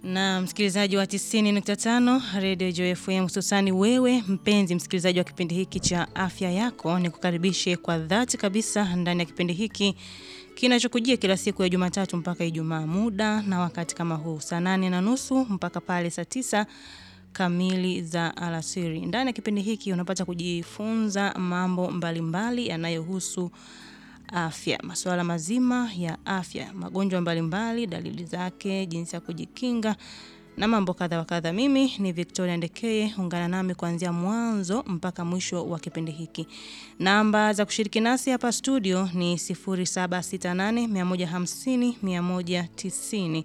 Na msikilizaji wa 90.5 Radio Joy FM, hususani wewe mpenzi msikilizaji wa kipindi hiki cha afya yako, nikukaribishe kwa dhati kabisa ndani ya kipindi hiki kinachokujia kila siku ya Jumatatu mpaka Ijumaa, muda na wakati kama huu saa 8:30 mpaka pale saa 9 kamili za alasiri. Ndani ya kipindi hiki unapata kujifunza mambo mbalimbali yanayohusu afya, masuala mazima ya afya, magonjwa mbalimbali, dalili zake, jinsi ya kujikinga na mambo kadha wa kadha. Mimi ni Victoria Ndekeye, ungana nami kuanzia mwanzo mpaka mwisho wa kipindi hiki. Namba za kushiriki nasi hapa studio ni 0768 150 190.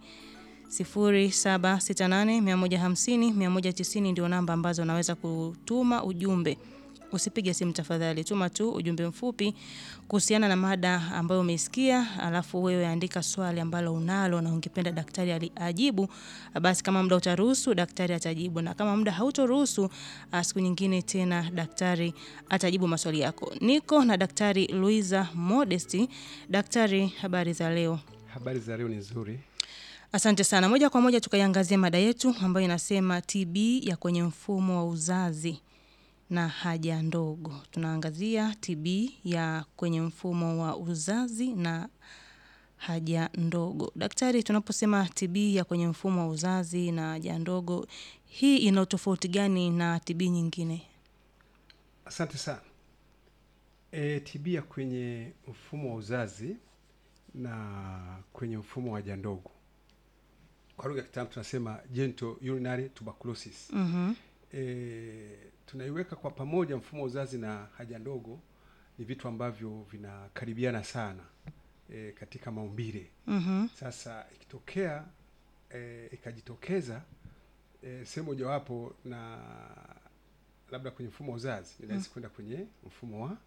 0768 150 190 ndio namba ambazo unaweza kutuma ujumbe. Usipige simu tafadhali, tuma tu ujumbe mfupi kuhusiana na mada ambayo umeisikia, alafu wewe andika swali ambalo unalo na ungependa daktari ajibu. Basi kama muda utaruhusu, daktari atajibu, na kama muda hautoruhusu, siku nyingine tena daktari atajibu maswali yako. Niko na Daktari Luiza Modesti. Daktari, habari za leo? Habari za leo ni nzuri. Asante sana. Moja kwa moja tukaiangazia mada yetu ambayo inasema TB ya kwenye mfumo wa uzazi na haja ndogo. Tunaangazia TB ya kwenye mfumo wa uzazi na haja ndogo. Daktari, tunaposema TB ya kwenye mfumo wa uzazi na haja ndogo, hii ina tofauti gani na TB nyingine? Asante sana. TB ya kwenye mfumo wa uzazi na kwenye mfumo wa haja ndogo, kwa lugha ya kitaalamu tunasema genital urinary tuberculosis. Tunaiweka kwa pamoja. Mfumo wa uzazi na haja ndogo ni vitu ambavyo vinakaribiana sana katika maumbile. Sasa ikitokea ikajitokeza sehemu mojawapo na labda kwenye mfumo wa uzazi, ni rahisi kwenda kwenye mfumo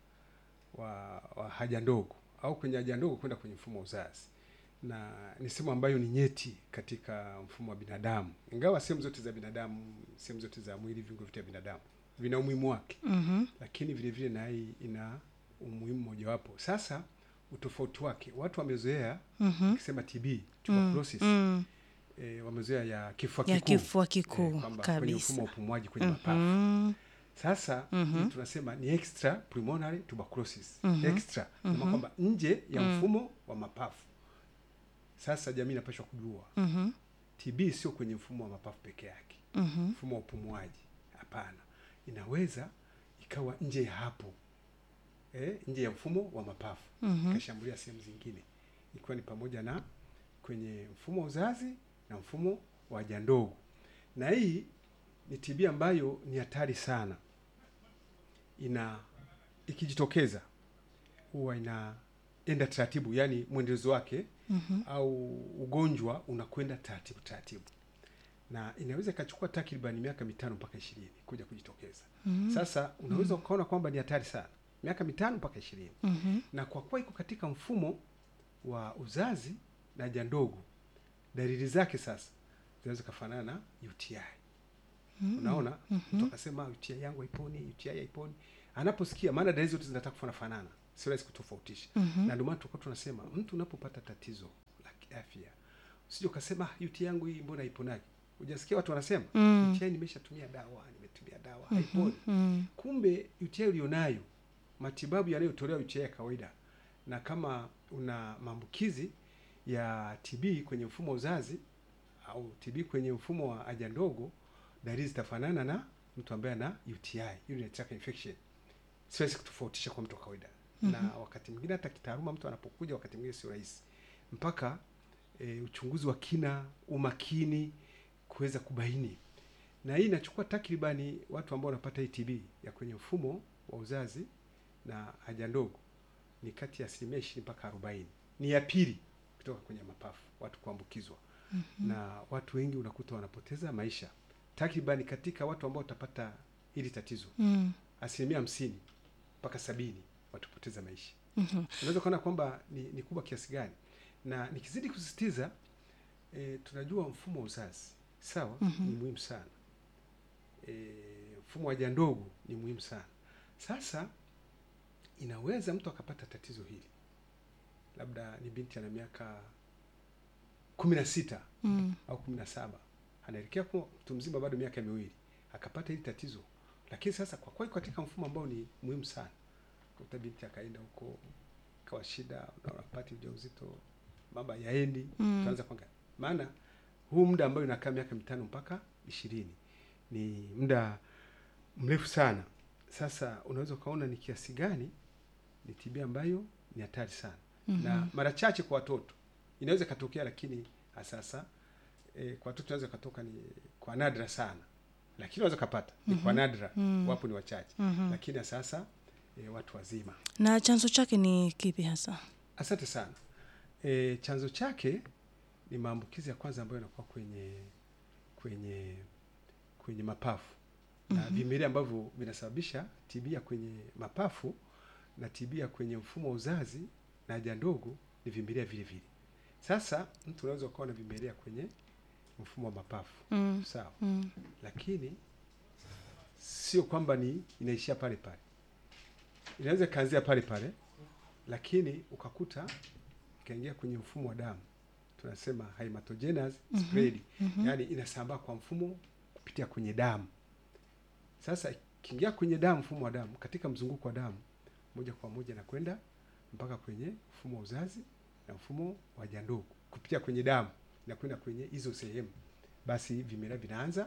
wa haja ndogo, au kwenye haja ndogo kwenda kwenye mfumo wa uzazi. Na ni sehemu ambayo ni nyeti katika mfumo wa binadamu. Ingawa sehemu zote za binadamu, sehemu zote za mwili, viungo vyote vya binadamu vina umuhimu wake. Lakini vile vile na hii ina umuhimu mojawapo. Sasa utofauti wake, watu wamezoea kusema TB, tuberculosis, wamezoea ya kifua kikuu kabisa, kwenye mfumo wa upumuaji, kwenye mapafu. Sasa tunasema ni extra pulmonary tuberculosis. Extra ni kwamba nje ya mfumo wa mapafu. Sasa jamii inapaswa kujua TB sio kwenye mfumo wa mapafu peke yake. Mfumo wa upumuaji, hapana, inaweza ikawa nje ya hapo, nje ya mfumo wa mapafu, ikashambulia sehemu zingine, ikiwa ni pamoja na kwenye mfumo wa uzazi na mfumo wa haja ndogo. Na hii ni TB ambayo ni hatari sana. Ikijitokeza huwa inaenda taratibu, yani mwendelezo wake au ugonjwa unakwenda taratibu, na inaweza ikachukua takriban miaka 5 mpaka 20 kuja kujitokeza. Sasa unaweza ukaona kwamba ni hatari sana, miaka 5 mpaka 20. Na kwa kuwa iko katika mfumo wa uzazi na haja ndogo, dalili zake sasa zinaweza kufanana na UTI. Unaona, mtu akasema UTI yangu haiponi, UTI haiponi. Anaposikia, maana dalili zote zinataka kufanana, sio rahisi kutofautisha. Na ndio maana tunasema mtu unapopata tatizo la kiafya, usije ukasema UTI yangu hii mbona haiponaje. Hujasikia watu wanasema UTI nimetumia dawa haiponi. Kumbe UTI ulionayo, matibabu yanayotolewa UTI ya kawaida, na kama una maambukizi ya TB kwenye mfumo wa uzazi au TB kwenye mfumo wa haja ndogo, dalili zitafanana na mtu ambaye ana UTI, urinary tract infection. Siwezi kutofautisha kwa mtu wa kawaida. Na wakati mwingine hata kitaaluma mtu anapokuja, wakati mwingine sio rahisi, mpaka uchunguzi wa kina, umakini kuweza kubaini. Na hii inachukua takribani, watu ambao wanapata hii TB ya kwenye mfumo wa uzazi na haja ndogo ni kati ya 20 mpaka 40. Ni ya pili kutoka kwenye mapafu watu kuambukizwa. Na watu wengi unakuta wanapoteza maisha. Takribani katika watu ambao watapata hili tatizo, 50 mpaka 70 watapoteza maisha. Unaweza kuona kwamba ni kubwa kiasi gani. Na nikizidi kusisitiza, tunajua mfumo wa uzazi sawa, ni muhimu sana. Mfumo wa haja ndogo ni muhimu sana. Sasa inaweza mtu akapata tatizo hili, labda ni binti ana miaka 16 au 17, anaelekea kuwa mtu mzima bado miaka miwili akapata hili tatizo. Lakini sasa kwa kweli katika mfumo ambao ni muhimu sana, kuta binti akaenda huko kawa shida, unapata ujauzito, baba yaendi, tuanza kwanga. Maana huu muda ambao inakaa miaka 5 mpaka 20 ni muda mrefu sana. Sasa unaweza kaona ni kiasi gani ni tibia ambayo ni hatari sana. Na mara chache kwa watoto inaweza katokea, lakini sasa kwa watoto inaweza katoka ni kwa nadra sana, lakini unaweza kapata ni kwa nadra, wapo ni wachache, lakini sasa watu wazima. Na chanzo chake ni kipi hasa? Asante sana. Chanzo chake ni maambukizi ya kwanza ambayo yanakuwa kwenye mapafu na vimelea ambavyo vinasababisha tibia kwenye mapafu na tibia kwenye mfumo wa uzazi na haja ndogo ni vimelea vile vile. Sasa mtu unaweza kuwa na vimelea kwenye mfumo wa mapafu, sawa, lakini sio kwamba ni inaishia pale pale, inaweza kaanzia pale pale, lakini ukakuta ikaingia kwenye mfumo wa damu, tunasema hematogenous spread, yani inasambaa kwa mfumo kupitia kwenye damu. Sasa ikiingia kwenye damu, mfumo wa damu, katika mzunguko wa damu moja kwa moja na kwenda mpaka kwenye mfumo wa uzazi na mfumo wa haja ndogo, kupitia kwenye damu na kwenda kwenye hizo sehemu, basi vimelea vinaanza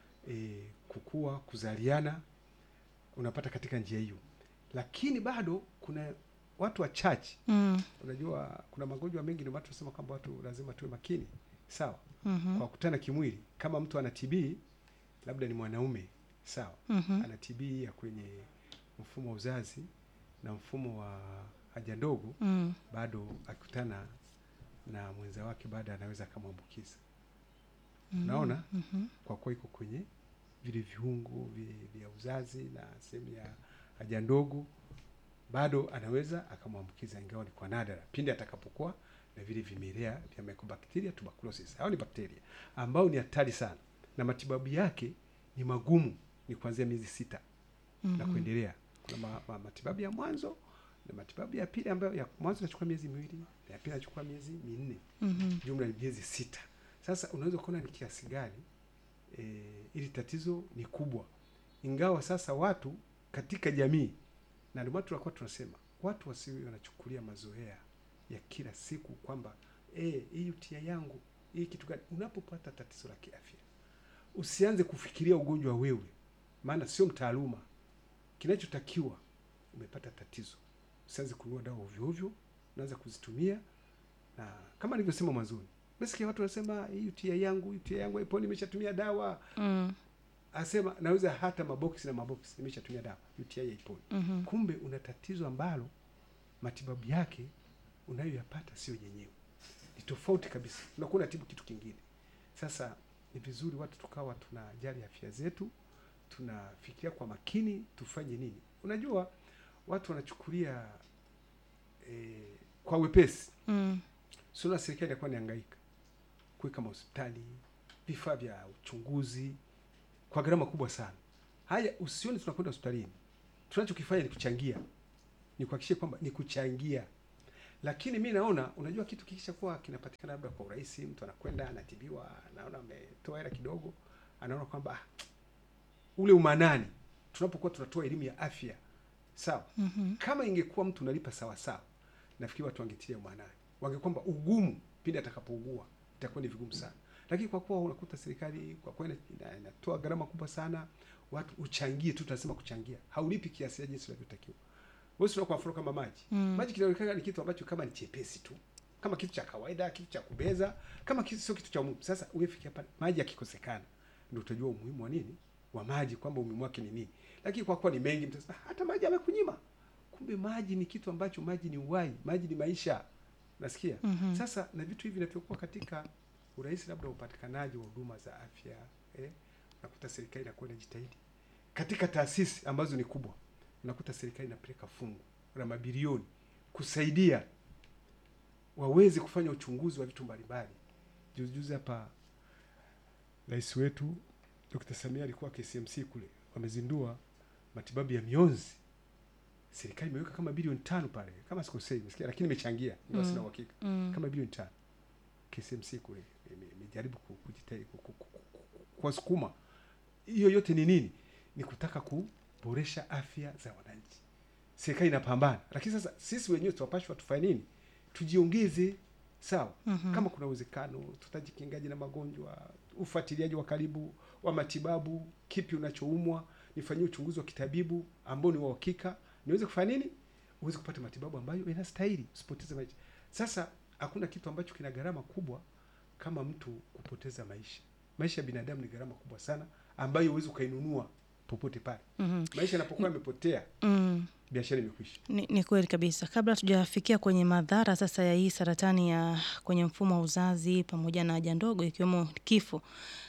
kukua, kuzaliana, unapata katika njia hiyo. Lakini bado kuna watu wachache, unajua kuna magonjwa mengi, ndio watu wanasema kwamba watu lazima tuwe makini, sawa, kwa kukutana kimwili. Kama mtu ana TB, labda ni mwanaume, sawa, ana TB ya kwenye mfumo wa uzazi na mfumo wa haja ndogo, bado akikutana na mwenza wake baada anaweza akamwambukiza. Unaona, kwa kuwa iko kwenye vile viungo vya uzazi na sehemu ya haja ndogo, bado anaweza akamwambukiza, ingawa ni kwa nadra, pindi atakapokuwa na vile vimelea vya Mycobacteria tuberculosis. Hao ni bakteria ambao ni hatari sana, na matibabu yake ni magumu, ni kuanzia miezi 6 na kuendelea. Kuna matibabu ya mwanzo na matibabu ya pili, ambayo ya mwanzo inachukua miezi 2 na ya pili inachukua miezi 4, jumla ni miezi 6. Sasa unaweza kuona ni kiasi gani ili tatizo ni kubwa, ingawa sasa watu katika jamii, na ndio tunakuwa tunasema watu wasiwe wanachukulia mazoea ya kila siku kwamba hii UTI yangu hii kitu gani. Unapopata tatizo la kiafya, usianze kufikiria ugonjwa wewe, maana sio mtaaluma. Kinachotakiwa, umepata tatizo, usianze kununua dawa ovyo ovyo, unaanza kuzitumia. Na kama nilivyosema mwanzoni, nasikia watu wanasema UTI yangu ipo, nimeshatumia dawa. Asema naweza hata maboksi na maboksi, nimeshatumia dawa, UTI ipo. Kumbe una tatizo ambalo matibabu yake unayoyapata sio yenyewe, ni tofauti kabisa, unakuwa unatibu kitu kingine. Sasa ni vizuri watu tukawa tunajali afya zetu, tunafikiria kwa makini tufanye nini. Unajua watu wanachukulia kwa wepesi. Sio, serikali inakuwa nihangaika kuweka hospitali, vifaa vya uchunguzi kwa gharama kubwa sana. Haya, usione tunakwenda hospitalini, tunachokifanya ni kuchangia, ni kuhakikisha kwamba ni kuchangia. Lakini mimi naona, unajua kitu kikisha kuwa kinapatikana labda kwa urahisi, mtu anakwenda anatibiwa, anaona ametoa hela kidogo, anaona kwamba ule umanani tunapokuwa tunatoa elimu ya afya, sawa, kama ingekuwa mtu unalipa sawa sawa, nafikiri watu wangetia umanani, wangekwamba ugumu pindi atakapougua itakuwa ni vigumu sana. Lakini kwa kuwa unakuta serikali kwa kweli inatoa gharama kubwa sana, watu uchangie tu, tunasema kuchangia, haulipi kiasi jinsi unavyotakiwa. Wewe sio, kwa mfano kama maji. Maji kinaonekana ni kitu ambacho kama ni chepesi tu, kama kitu cha kawaida, kitu cha kubeza, kama kitu sio kitu cha umuhimu. Sasa uwefikia pale maji yakikosekana, ndio utajua umuhimu wa nini wa maji, kwamba umuhimu wake ni nini. Lakini kwa kuwa ni mengi, mtasema hata maji yamekunyima. Kumbe maji ni kitu ambacho, maji ni uhai, maji ni maisha. Nasikia. Sasa na vitu hivi vinavyokuwa katika urahisi, labda upatikanaji wa huduma za afya, unakuta serikali inakuwa inajitahidi katika taasisi ambazo ni kubwa, unakuta serikali inapeleka fungu la mabilioni kusaidia waweze kufanya uchunguzi wa vitu mbalimbali. Juzi hapa rais wetu Dr. Samia alikuwa KCMC kule, wamezindua matibabu ya mionzi. Serikali imeweka kama bilioni 5 pale, kama sikosei, nasikia, lakini imechangia, ndio sina uhakika, kama bilioni 5 KCMC kule imejaribu kujitahidi kuwasukuma. Hiyo yote ni nini? Ni kutaka kuboresha afya za wananchi. Serikali inapambana, lakini sasa sisi wenyewe tunapaswa tufanye nini? Tujiongeze, sawa. Kama kuna uwezekano, tutajikingaje na magonjwa, ufuatiliaji wa karibu wa matibabu, kipi unachoumwa, nifanyie uchunguzi wa kitabibu ambao ni wa uhakika, niweze kufanya nini, uweze kupata matibabu ambayo inastahili, usipoteze maisha. Sasa hakuna kitu ambacho kina gharama kubwa kama mtu kupoteza maisha. Maisha ya binadamu ni gharama kubwa sana ambayo huwezi ukainunua popote pale. Maisha yanapokuwa yamepotea, biashara imekwisha. Ni kweli kabisa. Kabla tujafikia kwenye madhara sasa ya hii saratani ya kwenye mfumo wa uzazi pamoja na haja ndogo ikiwemo kifo,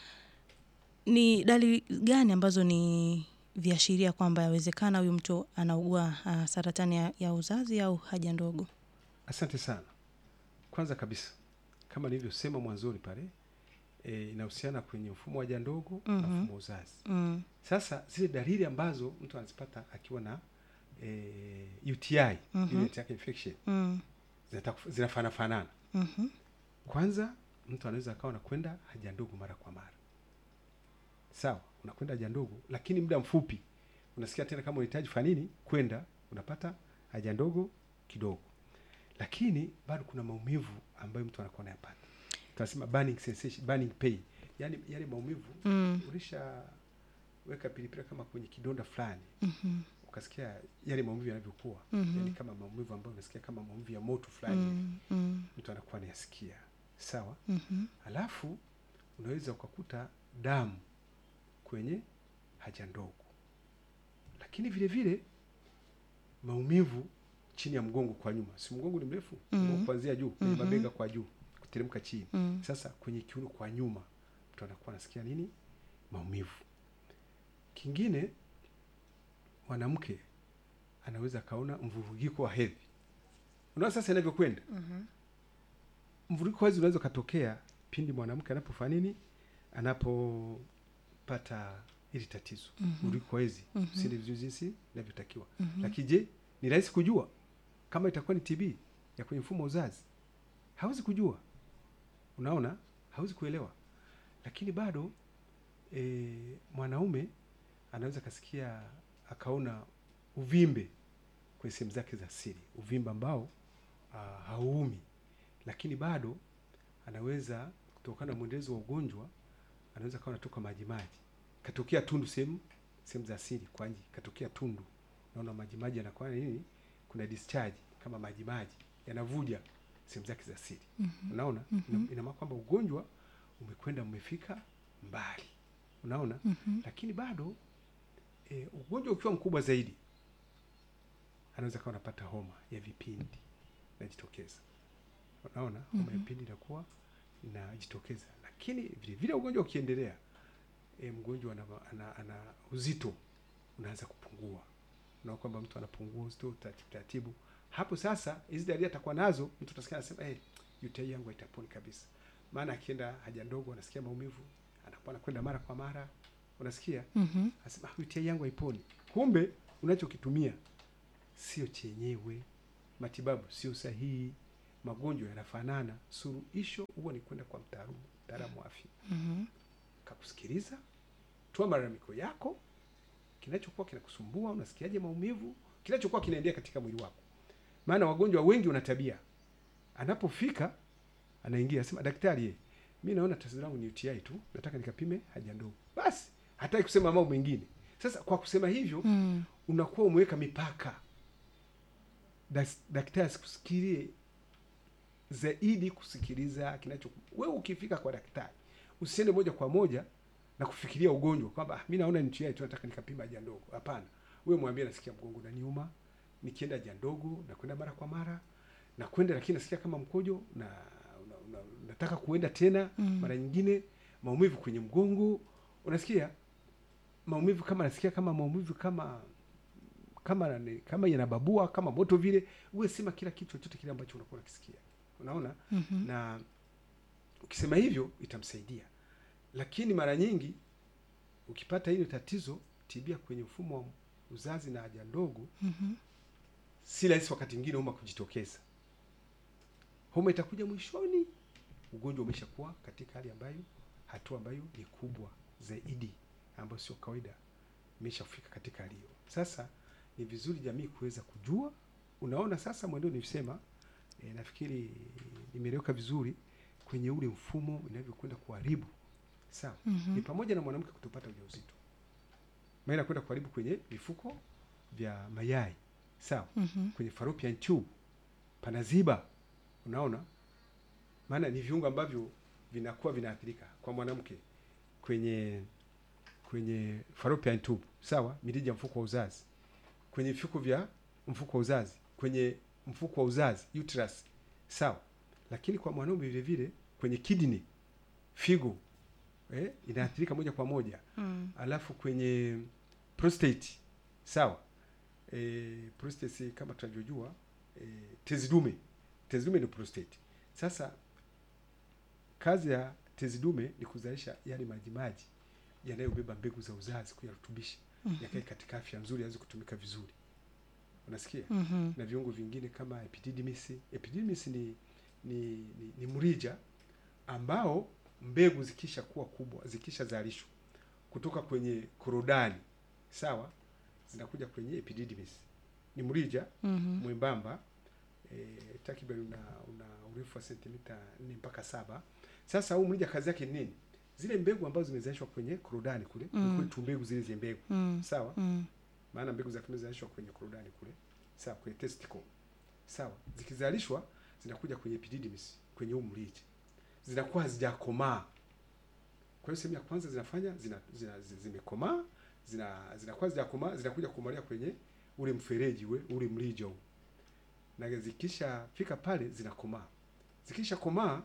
ni dalili gani ambazo ni viashiria kwamba yawezekana huyu mtu anaugua saratani ya uzazi au haja ndogo? Asante sana. Kwanza kabisa, kama nilivyosema mwanzoni pale, inahusiana kwenye mfumo wa haja ndogo na mfumo wa uzazi. Sasa zile dalili ambazo mtu anazipata akiwa na UTI, urinary infection, zinafanana. Kwanza mtu anaweza akawa anakwenda haja ndogo mara kwa mara. Sawa, unakwenda haja ndogo lakini muda mfupi unasikia tena kama unahitaji kufanya nini, kwenda unapata haja ndogo kidogo. Lakini bado kuna maumivu ambayo mtu anakuwa anayapata. Tunasema burning sensation, burning pain. Yaani yale maumivu, ulisha weka pilipili kama kwenye kidonda fulani. Ukasikia yale maumivu yanavyokuwa. Yaani kama maumivu ambayo unasikia kama maumivu ya moto fulani. Mtu anakuwa anayasikia. Sawa? Alafu unaweza ukakuta damu kwenye haja ndogo. Lakini vile vile maumivu chini ya mgongo kwa nyuma. Si mgongo ni mrefu? Kuanzia juu kwenye mabega kwa juu kuteremka chini. Sasa kwenye kiuno kwa nyuma mtu anakuwa anasikia nini? Maumivu. Kingine, mwanamke anaweza kaona mvurugiko wa hedhi. Unaona sasa inavyokwenda? Mvurugiko wa hedhi unaweza katokea pindi mwanamke anapofanya nini? Anapopata hili tatizo. Mvurugiko wa hedhi si vizuri jinsi inavyotakiwa. Lakini je, ni rahisi kujua kama itakuwa ni TB ya kwenye mfumo wa uzazi? Hawezi kujua. Unaona? Hawezi kuelewa. Lakini bado mwanaume anaweza kasikia akaona uvimbe kwenye sehemu zake za siri, uvimbe ambao hauumi, lakini bado anaweza kutokana na mwendelezo wa ugonjwa anaweza kawa anatoka maji katokea tundu sehemu za siri kwa nje, katokea tundu, naona maji yanakuwa nini, kuna discharge kama maji yanavuja sehemu zake za siri. Unaona? Ina maana kwamba ugonjwa umefika mbali. Unaona? Lakini bado ugonjwa ukiwa mkubwa zaidi anaweza kawa anapata homa ya vipindi inajitokeza. Unaona? Homa ya vipindi inakuwa inajitokeza. Lakini vile vile ugonjwa ukiendelea, mgonjwa ana uzito unaanza kupungua. Unaona kwamba mtu anapungua uzito taratibu. Hapo sasa hizi dalili atakuwa nazo, mtu utasikia anasema UTI yangu haitaponi kabisa. Maana akienda haja ndogo anasikia maumivu, anakuwa anakwenda mara kwa mara, unasikia? Anasema UTI yangu haiponi. Kumbe unachokitumia sio chenyewe, matibabu sio sahihi, magonjwa yanafanana. Suluhisho huwa ni kwenda kwa mtaalamu wa afya. Kakusikiliza, toa malalamiko yako, kinachokuwa kinakusumbua, unasikiaje maumivu, kinachokuwa kinaendelea katika mwili wako. Maana wagonjwa wengi wana tabia, anapofika anaingia anasema, daktari, mimi naona tatizo langu ni UTI tu, nataka nikapime haja ndogo. Basi hataki kusema mambo mengine. Sasa kwa kusema hivyo unakuwa umeweka mipaka. Daktari asikusikilie zaidi, kusikiliza wewe. Ukifika kwa daktari usiende moja kwa moja na kufikiria ugonjwa kwamba mimi naona ni UTI tu, nataka nikapima haja ndogo. Hapana, wewe mwambie nasikia mgongo unaniuma, nikienda haja ndogo na kwenda mara kwa mara na kwenda, lakini nasikia kama mkojo na nataka kuenda tena mara nyingine, maumivu kwenye mgongo, unasikia maumivu kama nasikia kama maumivu kama yanababua kama moto vile. Uwe sema kila kitu chochote kile ambacho unakuwa unakisikia. Unaona? Na ukisema hivyo itamsaidia. Lakini mara nyingi ukipata hilo tatizo tibia kwenye mfumo wa uzazi na haja ndogo, si rahisi wakati mwingine homa kujitokeza. Homa itakuja mwishoni, ugonjwa umeshakuwa katika hali ambayo hatua ambayo ni kubwa zaidi ambayo sio kawaida imeshafika katika hali hiyo. Sasa ni vizuri jamii kuweza kujua. Unaona sasa mwendo nilisema, nafikiri nimeeleweka vizuri kwenye ule mfumo inavyokwenda kuharibu. Sawa. Ni pamoja na mwanamke kutopata ujauzito. Maana inakwenda kuharibu kwenye vifuko vya mayai. Sawa. Kwenye fallopian tube panaziba. Unaona? Maana ni viungo ambavyo vinakuwa vinaathirika kwa mwanamke kwenye fallopian tube. Sawa, mirija ya mfuko wa uzazi. Kwenye vifuko vya mfuko wa uzazi, kwenye mfuko wa uzazi, uterus. Sawa. Lakini kwa mwanaume vile vile kwenye kidney, figo, inaathirika moja kwa moja. Alafu kwenye prostate. Sawa. Prostate kama tunavyojua, tezi dume. Tezi dume ni prostate. Sasa kazi ya tezi dume ni kuzalisha yale majimaji yanayobeba mbegu za uzazi, kuyarutubisha yakae katika afya nzuri, yaweze kutumika vizuri. Unasikia? Na viungo vingine kama epididymis. Epididymis ni mrija ambao mbegu zikisha kuwa kubwa, zikisha zalishwa kutoka kwenye korodani, sawa, zinakuja kwenye epididymis. Ni mrija mwembamba, takriban una urefu wa sentimita 4 mpaka 7. Sasa huu mrija kazi yake ni nini? Zile mbegu ambazo zimezalishwa kwenye korodani kule, kule tu mbegu zile mbegu. Sawa? Maana mbegu za kiume zinazalishwa kwenye korodani kule. Sawa, kwenye testicle. Sawa. Zikizalishwa zinakuja kwenye epididymis, kwenye huu mrija. Zinakuwa hazijakomaa. Kwa hiyo sehemu ya kwanza zinafanya zimekomaa, zinakuwa hazijakomaa, zinakuja kumalia kwenye ule mfereji ule mrija huu. Na zikisha fika pale zinakomaa. Zikisha komaa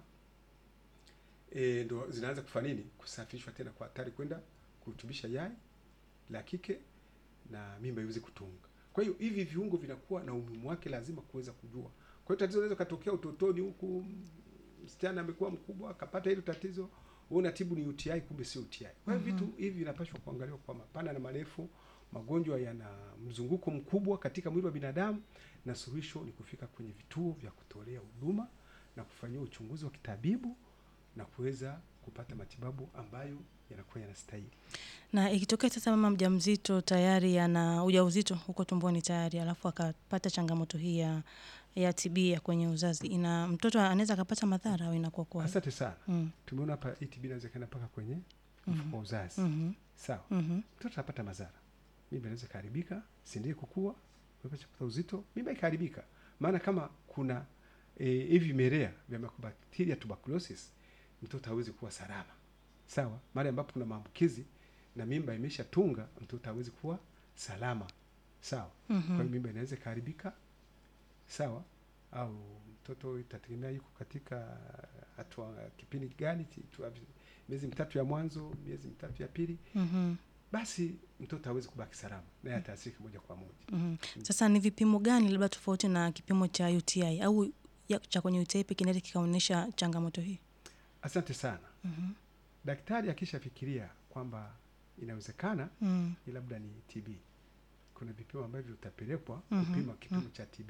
ndo zinaanza kufanya nini? Kusafishwa tena kwa hatari kwenda kurutubisha yai la kike na mimba iweze kutunga. Kwa hiyo hivi viungo vinakuwa na umuhimu wake, lazima kuweza kujua. Kwa hiyo tatizo linaweza katokea utotoni huku, msichana amekuwa mkubwa akapata hilo tatizo, wewe unatibu ni UTI, kumbe sio UTI. Kwa hiyo vitu hivi vinapaswa kuangaliwa kwa mapana na marefu. Magonjwa yana mzunguko mkubwa katika mwili wa binadamu, na suluhisho ni kufika kwenye vituo vya kutolea huduma na kufanyia uchunguzi wa kitabibu na kuweza kupata matibabu ambayo yanakuwa yanastahili. Na ikitokea sasa mama mjamzito tayari ana ujauzito huko tumboni tayari, alafu akapata changamoto hii ya TB ya kwenye uzazi, mtoto anaweza akapata madhara au inakuwa kwa? Asante sana. Tumeona hapa TB inaweza kana mpaka kwenye mfuko wa uzazi. Sawa. Mtoto anapata madhara. Mimba inaweza kuharibika, siendelee kukua, kupata uzito, mimba ikaharibika. Maana kama kuna hivi vimelea vya Mycobacteria tuberculosis, mtoto hawezi kuwa salama. Sawa? Mahali ambapo kuna maambukizi na mimba imeshatunga, mtoto hawezi kuwa salama. Sawa? Kwa hiyo mimba inaweza kuharibika. Sawa? Au mtoto itategemea yuko katika kipindi gani, miezi mitatu ya mwanzo, miezi mitatu ya pili. Basi mtoto hawezi kubaki salama na ataathirika moja kwa moja. Sasa ni vipimo gani labda tofauti na kipimo cha UTI au cha kwenye UTI pekee kinaweza kikaonyesha changamoto hii? Asante sana. Daktari akishafikiria kwamba inawezekana ni labda ni TB, kuna vipimo ambavyo utapelekwa kupima kipimo cha TB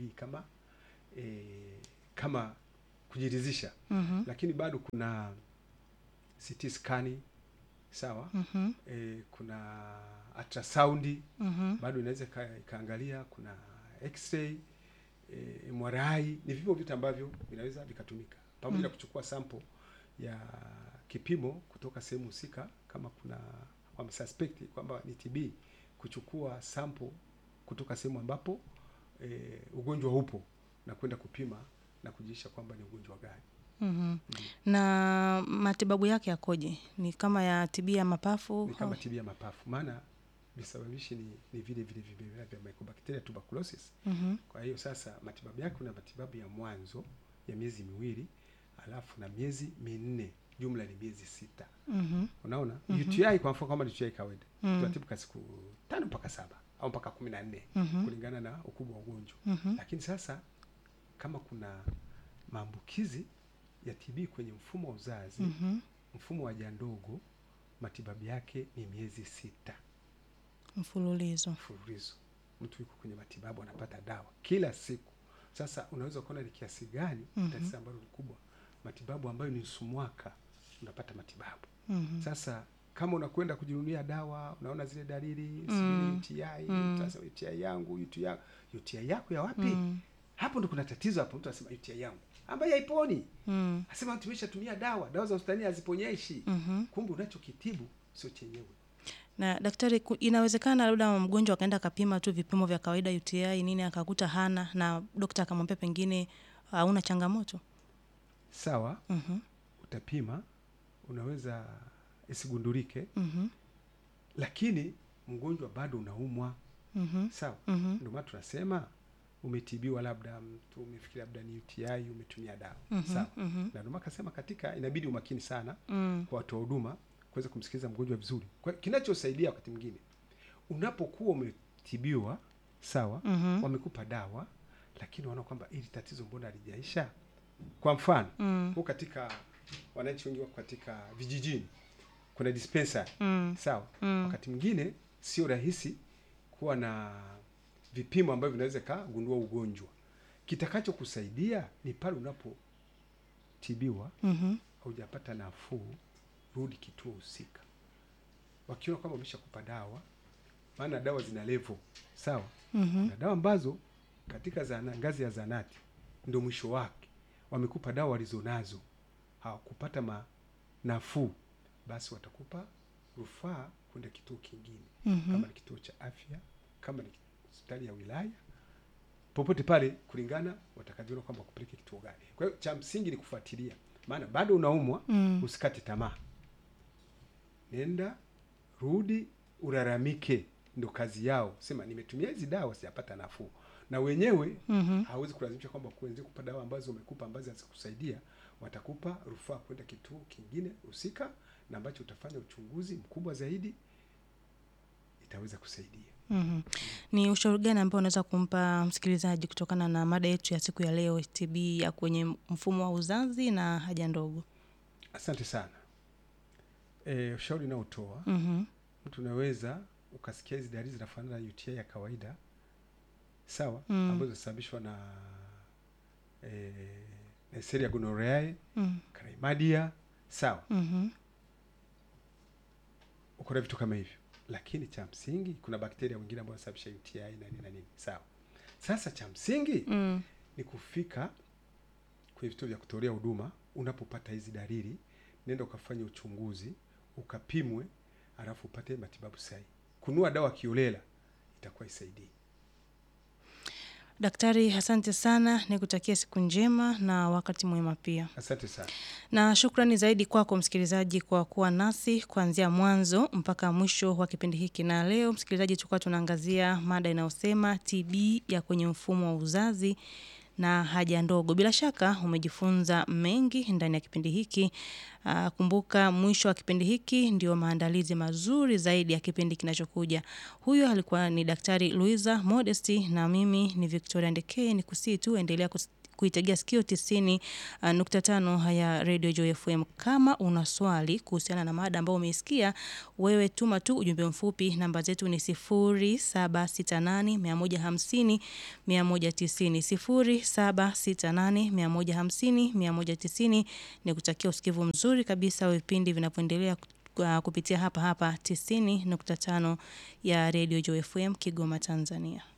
kama kujiridhisha. Lakini bado kuna CT scan, sawa? Kuna ultrasound, bado inaweza kaangalia, kuna x-ray, MRI. Ni vipimo vitu ambavyo vinaweza vikatumika pamoja na kuchukua sample ya kipimo kutoka sehemu husika, kama kuna suspect kwamba ni TB, kuchukua sample kutoka sehemu ambapo ugonjwa upo na kwenda kupima na kujiisha kwamba ni ugonjwa gani. Na matibabu yake yakoje? Ni kama ya TB ya mapafu? Ni kama TB ya mapafu, maana visababishi ni vile vimelea vya Mycobacteria tuberculosis. Kwa hiyo sasa matibabu yake, kuna matibabu ya mwanzo ya miezi 2, alafu na miezi 4, jumla ni miezi 6. Unaona? UTI kwa mfano, kama ni UTI kawaida, tunatibu kwa siku 5 mpaka 7 au mpaka 14 kulingana na ukubwa wa ugonjwa. Lakini sasa kama kuna maambukizi ya TB kwenye mfumo wa uzazi, mfumo wa haja ndogo, matibabu yake ni miezi 6 mfululizo. Mtu yuko kwenye matibabu, anapata dawa kila siku. Sasa unaweza kuona ni kiasi gani tatizo ambalo ni kubwa. Matibabu ambayo ni nusu mwaka unapata matibabu. Sasa kama unakwenda kujinunulia dawa, unaona zile dalili, UTI, utasema UTI yangu, UTI yako ya wapi? Hapo ndo kuna tatizo hapo. Mtu anasema UTI yangu ambaye haiponi. Asema tumeshatumia dawa za hospitali haziponyeshi. Kumbe unachokitibu sio chenyewe. Na daktari, inawezekana labda mgonjwa akaenda akapima tu vipimo vya kawaida UTI nini akakuta hana, na daktari akamwambia pengine hauna changamoto. Sawa. Utapima, unaweza isigundulike. Lakini mgonjwa bado unaumwa. Sawa. Ndio maana tunasema umetibiwa, labda mtu umefikiria labda ni UTI, umetumia dawa. Sawa. Na ndio maana kasema katika inabidi umakini sana kwa watu wa huduma kuweza kumsikiliza mgonjwa vizuri. Kwa kinachosaidia wakati mwingine unapokuwa umetibiwa, sawa, wamekupa dawa, lakini wanaona kwamba ili tatizo mbona halijaisha. Kwa mfano, huko katika wananchi wengi wako katika vijijini, kuna dispensary. Sawa. Wakati mwingine sio rahisi kuwa na vipimo ambavyo vinaweza kugundua ugonjwa. Kitakacho kusaidia ni pale unapotibiwa, hujapata nafuu, rudi kituo husika. Wakiona kama umeshakupa dawa, maana dawa zina level. Sawa. Na dawa ambazo katika ngazi ya zanati ndio mwisho wake, wamekupa dawa walizonazo, hawakupata nafuu, basi watakupa rufaa kwenda kituo kingine. Kama ni kituo cha afya, kama ni hospitali ya wilaya, popote pale kulingana watakavyoona kwamba kupeleke kituo gani. Kwa hiyo cha msingi ni kufuatilia, maana bado unaumwa, usikate tamaa. Nenda, rudi, ulalamike, ndio kazi yao. Sema nimetumia hizi dawa sijapata nafuu. Na wenyewe hawezi kulazimisha kwamba kuenze kupa dawa ambazo umekupa ambazo hazikusaidia. Watakupa rufaa kwenda kituo kingine husika, na ambacho utafanya uchunguzi mkubwa zaidi, itaweza kusaidia. Ni ushauri gani ambao unaweza kumpa msikilizaji kutokana na mada yetu ya siku ya leo, TB ya kwenye mfumo wa uzazi na haja ndogo? Asante sana. Ushauri naotoa, mtu unaweza ukasikia hizi dalili zinafanana na UTI ya kawaida, sawa, ambazo zinasababishwa na Neisseria gonorrhoeae, chlamydia, sawa. Ukora vitu kama hivyo. Lakini cha msingi kuna bakteria wengine ambao wanasababisha UTI na nini, sawa. Sasa cha msingi ni kufika kwenye vituo vya kutolea huduma. Unapopata hizi dalili, nenda ukafanya uchunguzi, ukapimwe, alafu upate matibabu sahihi. Kununua dawa kiolela itakuwa isaidii. Daktari, asante sana, nikutakia siku njema na wakati mwema pia. Asante sana. Na shukrani zaidi kwako msikilizaji kwa kuwa nasi kuanzia mwanzo mpaka mwisho wa kipindi hiki. Na leo msikilizaji, tulikuwa tunaangazia mada inayosema TB ya kwenye mfumo wa uzazi na haja ndogo. Bila shaka umejifunza mengi ndani ya kipindi hiki. Kumbuka mwisho wa kipindi hiki ndio maandalizi mazuri zaidi ya kipindi kinachokuja. Huyo alikuwa ni Daktari Luiza Modesty na mimi ni Victoria Ndekeye. Nikusii tu endelea kuitegea sikio 90.5 haya Radio Joy FM. Kama una swali kuhusiana na mada ambayo umeisikia, wewe tuma tu ujumbe mfupi. Namba zetu ni 0768 150 190 0768 150 190. Nikutakia usikivu mzuri kabisa wa vipindi vinavyoendelea kupitia hapa 90.5 ya Radio Joy FM Kigoma, Tanzania.